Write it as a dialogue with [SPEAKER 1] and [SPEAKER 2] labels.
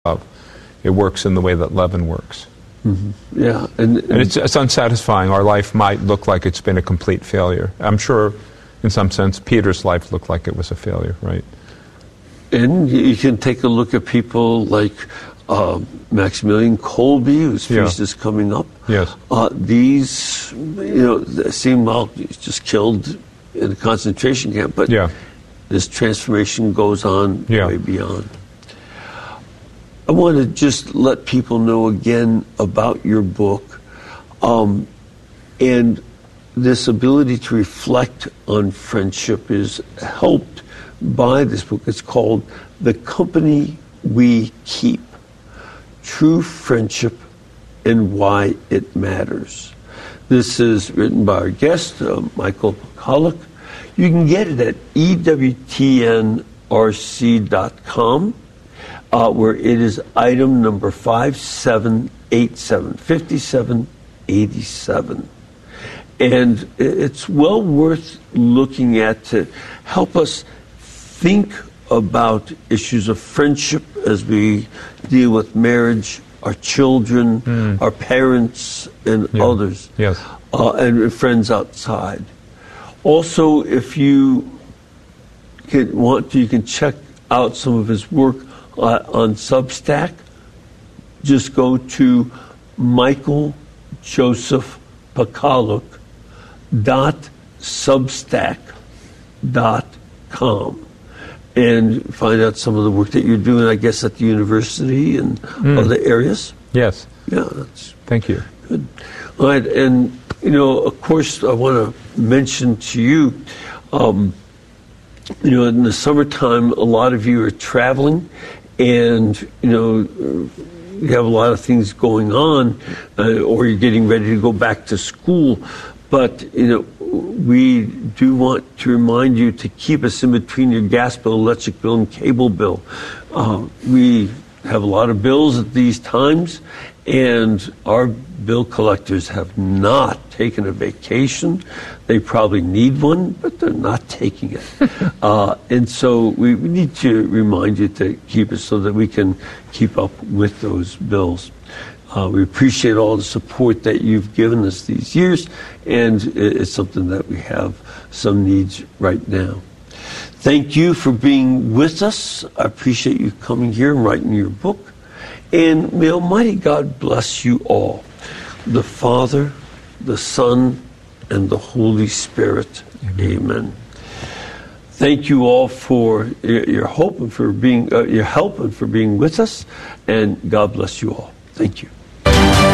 [SPEAKER 1] love. It works in the way that leaven works.
[SPEAKER 2] Mm-hmm. Yeah,
[SPEAKER 1] and it's unsatisfying. Our life might look like it's been a complete failure. I'm sure, in some sense, Peter's life looked like it was a failure, right?
[SPEAKER 2] And you can take a look at people like Maximilian Kolbe, whose feast is coming up.
[SPEAKER 1] Yes.
[SPEAKER 2] These, seem just killed in a concentration camp, but this transformation goes on way beyond. I want to just let people know again about your book and this ability to reflect on friendship is helped by this book. It's called The Company We Keep, True Friendship and Why It Matters. This is written by our guest, Michael Pacaluk. You can get it at EWTNRC.com. Where it is item number 5787. And it's well worth looking at to help us think about issues of friendship as we deal with marriage, our children, our parents, and others, and friends outside. Also, if you want to, you can check out some of his work on Substack. Just go to michaeljosephpacaluk.substack.com and find out some of the work that you're doing, I guess, at the university and other areas.
[SPEAKER 1] Yes.
[SPEAKER 2] Yeah.
[SPEAKER 1] Thank you.
[SPEAKER 2] Good. All right. And, of course, I want to mention to you, in the summertime, a lot of you are traveling, and, you have a lot of things going on, or you're getting ready to go back to school. But, we do want to remind you to keep us in between your gas bill, electric bill, and cable bill. We have a lot of bills at these times, and our bill collectors have not taken a vacation. They probably need one, but they're not taking it. And so we need to remind you to keep it so that we can keep up with those bills. We appreciate all the support that you've given us these years, and it's something that we have some needs right now. Thank you for being with us. I appreciate you coming here and writing your book. And may Almighty God bless you all, the Father, the Son, and the Holy Spirit. Amen. Thank you all for your hope and for being your help and for being with us. And God bless you all. Thank you.